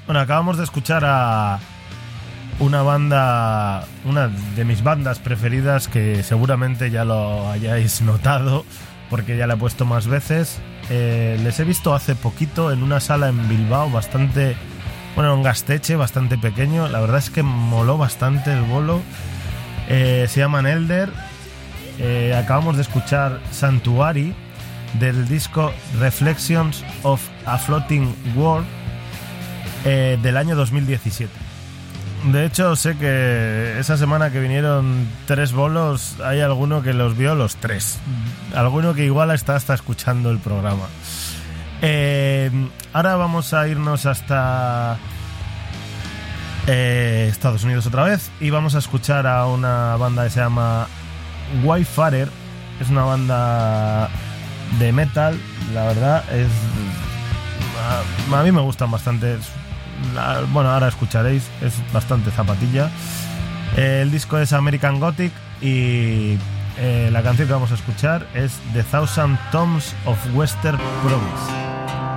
Bueno, acabamos de escuchar a una banda, una de mis bandas preferidas, que seguramente ya lo hayáis notado porque ya la he puesto más veces. Les he visto hace poquito en una sala en Bilbao, bastante, bueno, en Gaztetxe, bastante pequeño. La verdad es que moló bastante el bolo. Se llaman Elder. Acabamos de escuchar Sanctuary del disco Reflections of a Floating World del año 2017. De hecho, sé que esa semana que vinieron 3 bolos, hay alguno que los vio los 3. Alguno que igual está hasta escuchando el programa. Ahora vamos a irnos hasta Estados Unidos otra vez y vamos a escuchar a una banda que se llama Wayfarer. Es una banda de metal, la verdad es, a mí me gustan bastante. Bueno, ahora escucharéis, es bastante zapatilla. El disco es American Gothic y la canción que vamos a escuchar es The Thousand Tombs of Western Province.